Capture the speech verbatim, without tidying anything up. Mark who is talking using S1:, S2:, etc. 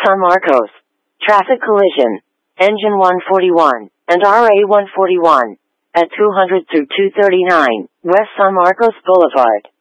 S1: San Marcos. Traffic collision. Engine one forty-one and R A one forty-one at two hundred through two thirty-nine West San Marcos Boulevard.